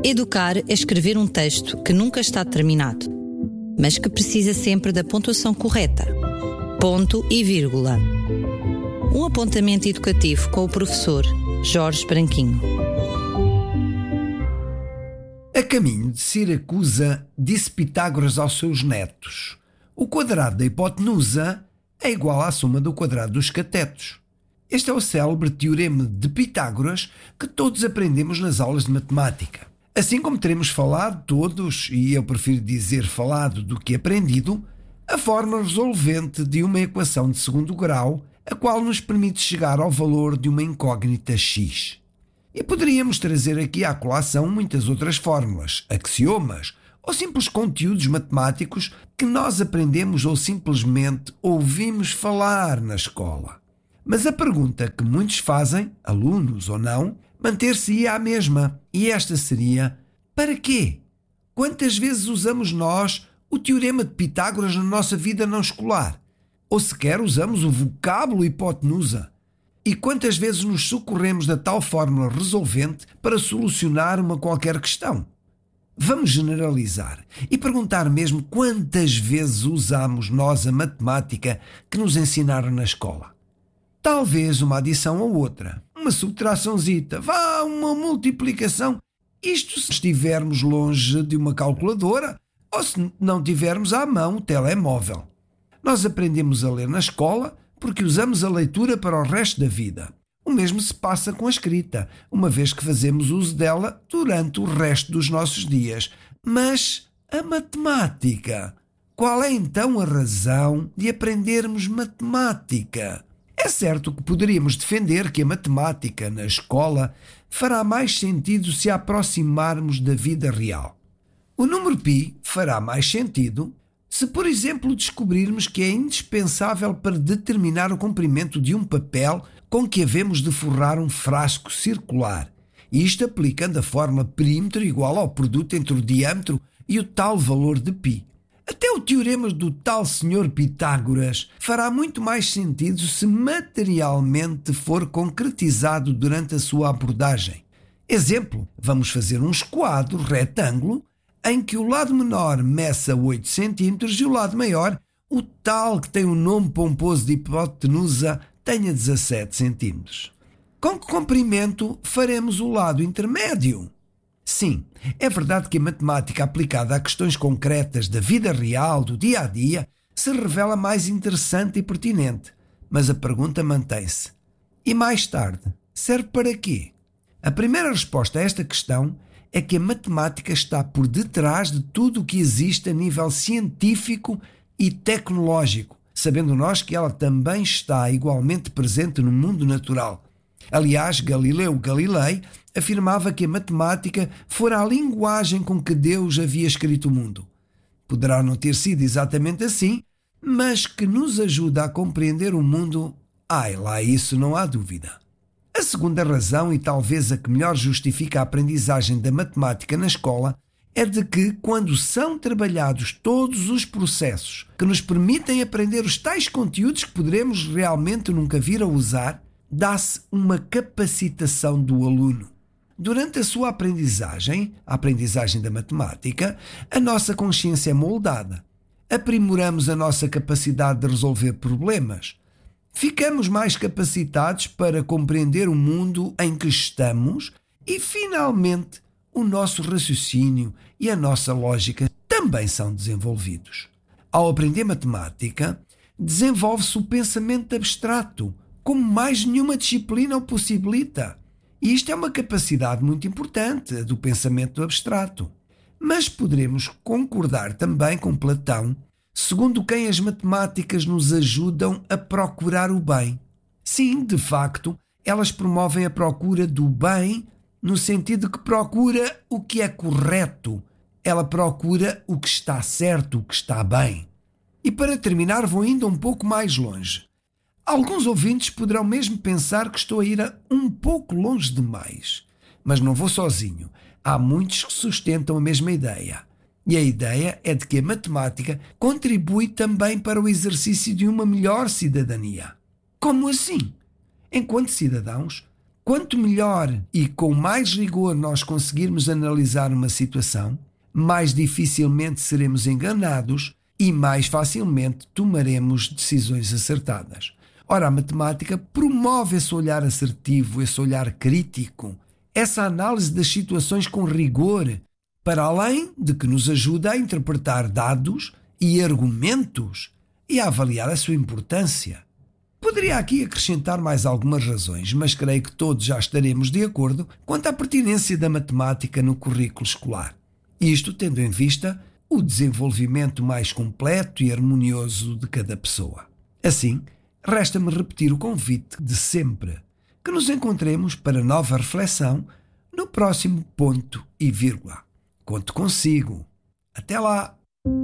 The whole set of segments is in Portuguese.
Educar é escrever um texto que nunca está terminado, mas que precisa sempre da pontuação correta. Ponto e vírgula. Um apontamento educativo com o professor Jorge Branquinho. A caminho de Siracusa, disse Pitágoras aos seus netos: o quadrado da hipotenusa é igual à soma do quadrado dos catetos. Este é o célebre teorema de Pitágoras que todos aprendemos nas aulas de matemática. Assim como teremos falado todos, e eu prefiro dizer falado do que aprendido, a forma resolvente de uma equação de segundo grau, a qual nos permite chegar ao valor de uma incógnita x. E poderíamos trazer aqui à colação muitas outras fórmulas, axiomas ou simples conteúdos matemáticos que nós aprendemos ou simplesmente ouvimos falar na escola. Mas a pergunta que muitos fazem, alunos ou não, manter-se-ia a mesma, e esta seria: para quê? Quantas vezes usamos nós o teorema de Pitágoras na nossa vida não escolar? Ou sequer usamos o vocábulo hipotenusa? E quantas vezes nos socorremos da tal fórmula resolvente para solucionar uma qualquer questão? Vamos generalizar e perguntar mesmo quantas vezes usamos nós a matemática que nos ensinaram na escola. Talvez uma adição ou outra, uma subtraçãozita, uma multiplicação. Isto se estivermos longe de uma calculadora ou se não tivermos à mão o telemóvel. Nós aprendemos a ler na escola porque usamos a leitura para o resto da vida. O mesmo se passa com a escrita, uma vez que fazemos uso dela durante o resto dos nossos dias. Mas a matemática? Qual é então a razão de aprendermos matemática? É certo que poderíamos defender que a matemática na escola fará mais sentido se a aproximarmos da vida real. O número π fará mais sentido se, por exemplo, descobrirmos que é indispensável para determinar o comprimento de um papel com que havemos de forrar um frasco circular, isto aplicando a forma perímetro igual ao produto entre o diâmetro e o tal valor de π. Até o teorema do tal Sr. Pitágoras fará muito mais sentido se materialmente for concretizado durante a sua abordagem. Exemplo, vamos fazer um esquadro retângulo em que o lado menor meça 8 cm e o lado maior, o tal que tem o nome pomposo de hipotenusa, tenha 17 cm. Com que comprimento faremos o lado intermédio? Sim, é verdade que a matemática aplicada a questões concretas da vida real, do dia a dia, se revela mais interessante e pertinente. Mas a pergunta mantém-se: e mais tarde, serve para quê? A primeira resposta a esta questão é que a matemática está por detrás de tudo o que existe a nível científico e tecnológico, sabendo nós que ela também está igualmente presente no mundo natural. Aliás, Galileu Galilei afirmava que a matemática fora a linguagem com que Deus havia escrito o mundo. Poderá não ter sido exatamente assim, mas que nos ajuda a compreender o mundo, lá isso não há dúvida. A segunda razão, e talvez a que melhor justifica a aprendizagem da matemática na escola, é de que, quando são trabalhados todos os processos que nos permitem aprender os tais conteúdos que poderemos realmente nunca vir a usar, dá-se uma capacitação do aluno. Durante a sua aprendizagem, a aprendizagem da matemática, a nossa consciência é moldada. Aprimoramos a nossa capacidade de resolver problemas. Ficamos mais capacitados para compreender o mundo em que estamos e, finalmente, o nosso raciocínio e a nossa lógica também são desenvolvidos. Ao aprender matemática, desenvolve-se o pensamento abstrato, como mais nenhuma disciplina o possibilita. E isto é uma capacidade muito importante, a do pensamento abstrato. Mas poderemos concordar também com Platão, segundo quem as matemáticas nos ajudam a procurar o bem. Sim, de facto, elas promovem a procura do bem no sentido que procura o que é correto. Ela procura o que está certo, o que está bem. E para terminar, vou ainda um pouco mais longe. Alguns ouvintes poderão mesmo pensar que estou a ir um pouco longe demais. Mas não vou sozinho. Há muitos que sustentam a mesma ideia. E a ideia é de que a matemática contribui também para o exercício de uma melhor cidadania. Como assim? Enquanto cidadãos, Quanto melhor e com mais rigor nós conseguirmos analisar uma situação, mais dificilmente seremos enganados e mais facilmente tomaremos decisões acertadas. Ora, a matemática promove esse olhar assertivo, esse olhar crítico, essa análise das situações com rigor, para além de que nos ajuda a interpretar dados e argumentos e a avaliar a sua importância. Poderia aqui acrescentar mais algumas razões, mas creio que todos já estaremos de acordo quanto à pertinência da matemática no currículo escolar. Isto tendo em vista o desenvolvimento mais completo e harmonioso de cada pessoa. Assim, resta-me repetir o convite de sempre, que nos encontremos para nova reflexão no próximo ponto e vírgula. Conto consigo. Até lá!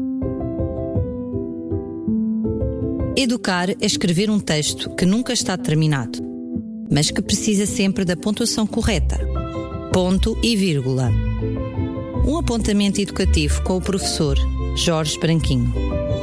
Educar é escrever um texto que nunca está terminado, mas que precisa sempre da pontuação correta. Ponto e vírgula. Um apontamento educativo com o professor Jorge Branquinho.